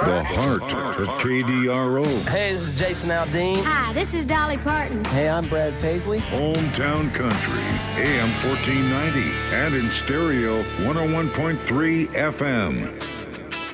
The heart of KDRO. Hey, this is Jason Aldean. Hi, this is Dolly Parton. Hey, I'm Brad Paisley. Hometown Country, AM 1490, and in stereo 101.3 FM.